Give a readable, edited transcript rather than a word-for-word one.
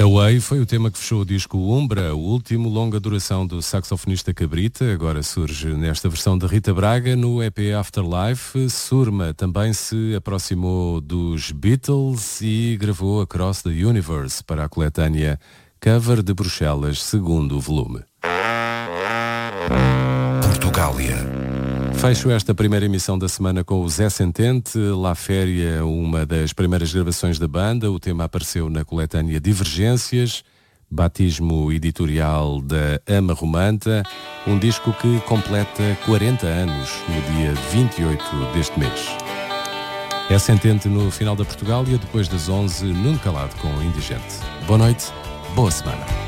Away foi o tema que fechou o disco Umbra, o último longa duração do saxofonista Cabrita. Agora surge nesta versão de Rita Braga no EP Afterlife. Surma também se aproximou dos Beatles e gravou Across the Universe para a coletânea Cover de Bruxelas, segundo volume. Portugália. Fecho esta primeira emissão da semana com o Zé Sentente, La Féria, uma das primeiras gravações da banda. O tema apareceu na coletânea Divergências, batismo editorial da Ama Romanta, um disco que completa 40 anos no dia 28 deste mês. É Sentente no final da Portugália, depois das 11, Nuno Calado com Indigente. Boa noite, boa semana.